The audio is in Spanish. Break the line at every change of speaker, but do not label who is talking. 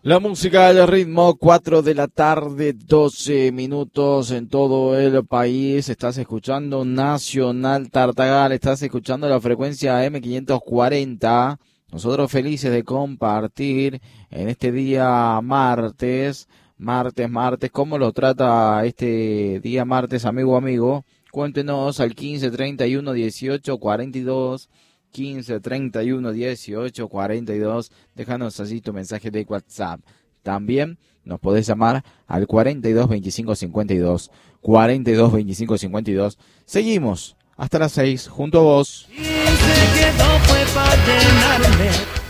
La música del ritmo, 4 de la tarde, 12 minutos en todo el país. Estás escuchando Nacional Tartagal, estás escuchando la frecuencia M540. Nosotros felices de compartir en este día martes. ¿Cómo lo trata este día martes, amigo? Cuéntenos al 15 31 18 42. 15 31 18 42. Déjanos así tu mensaje de WhatsApp. También nos podés llamar al 42 25 52. 42 25 52. Seguimos hasta las 6 junto a vos.
Y se quedó fue para llenarme